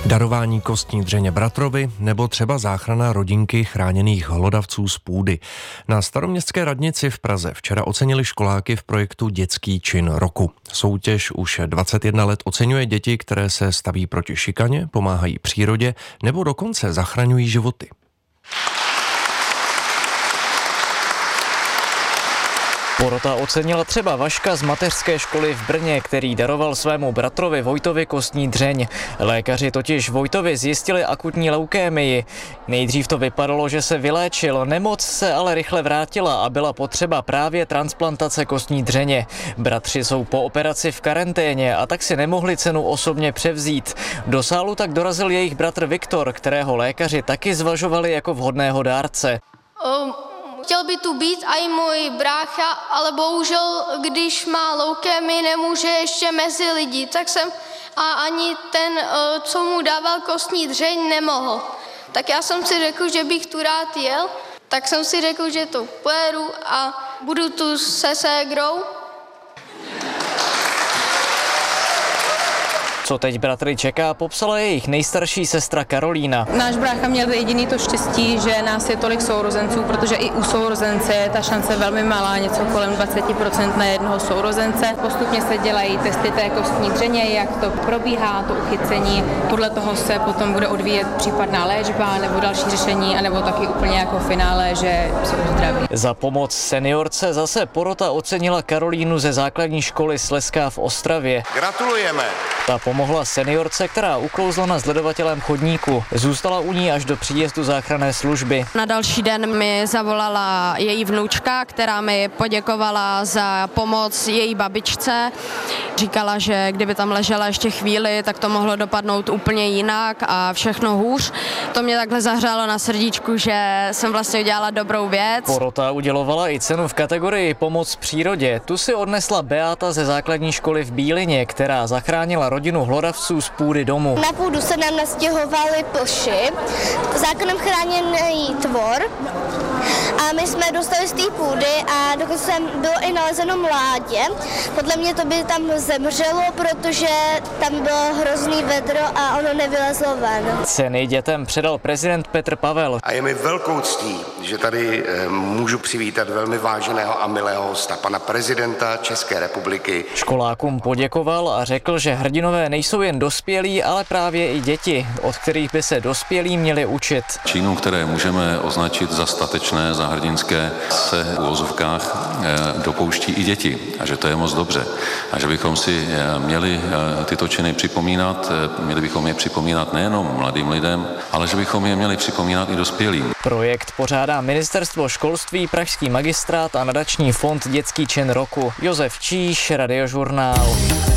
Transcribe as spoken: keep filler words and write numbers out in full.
Darování kostní dřeně bratrovi nebo třeba záchrana rodinky chráněných hlodavců z půdy. Na Staroměstské radnici v Praze včera ocenili školáky v projektu Dětský čin roku. Soutěž už dvacet jedna let oceňuje děti, které se staví proti šikaně, pomáhají přírodě nebo dokonce zachraňují životy. Porota ocenila třeba Vaška z mateřské školy v Brně, který daroval svému bratrovi Vojtovi kostní dřeň. Lékaři totiž Vojtovi zjistili akutní leukémii. Nejdřív to vypadalo, že se vyléčil, nemoc se ale rychle vrátila a byla potřeba právě transplantace kostní dřeně. Bratři jsou po operaci v karanténě a tak si nemohli cenu osobně převzít. Do sálu tak dorazil jejich bratr Viktor, kterého lékaři taky zvažovali jako vhodného dárce. Um. Chtěl by tu být i můj brácha, ale bohužel, když má leukémii, nemůže ještě mezi lidi, tak jsem a ani ten, co mu dával kostní dřeň, nemohl. Tak já jsem si řekl, že bych tu rád jel, tak jsem si řekl, že to pojedu a budu tu se ségrou. Co teď bratry čeká, popsala jejich nejstarší sestra Karolína. Náš brácha měl jediný to štěstí, že nás je tolik sourozenců, protože i u sourozence je ta šance velmi malá, něco kolem dvacet procent na jednoho sourozence. Postupně se dělají testy té kostní dřeně, jak to probíhá, to uchycení. Podle toho se potom bude odvíjet případná léčba nebo další řešení, anebo taky úplně jako finále, že se uzdraví. Za pomoc seniorce zase porota ocenila Karolínu ze základní školy Slezská v Ostravě. Gratulujeme! Ta pomohla seniorce, která uklouzla na sledovatelém chodníku. Zůstala u ní až do příjezdu záchranné služby. Na další den mi zavolala její vnučka, která mi poděkovala za pomoc její babičce. Říkala, že kdyby tam ležela ještě chvíli, tak to mohlo dopadnout úplně jinak a všechno hůř. To mě takhle zahřálo na srdíčku, že jsem vlastně udělala dobrou věc. Porota udělovala i cenu v kategorii Pomoc přírodě. Tu si odnesla Beata ze základní školy v Bílině, která zachránila rodinu hlodavců z půdy domu. Na půdu se nám nastěhovali plši, zákonem chráněný tvor, a my jsme dostali z té půdy a dokonce bylo i nalezeno mládě. Podle mě to by tam zemřelo, protože tam bylo hrozný vedro a ono nevylezlo ven. Ceny dětem předal prezident Petr Pavel. A je mi velkou ctí, že tady můžu přivítat velmi váženého a milého hosta, pana prezidenta České republiky. Školákům poděkoval a řekl, že hrdinové nejsou jen dospělí, ale právě i děti, od kterých by se dospělí měli učit. Činů, které můžeme označit za statečné, za hrdinské, se v uvozovkách dopouští i děti a že to je moc dobře. A že bychom si měli tyto činy připomínat, měli bychom je připomínat nejenom mladým lidem, ale že bychom je měli připomínat i dospělým. Projekt pořádá Ministerstvo školství, Pražský magistrát a nadační fond Dětský čin roku. Josef Číš, Radiožurnál.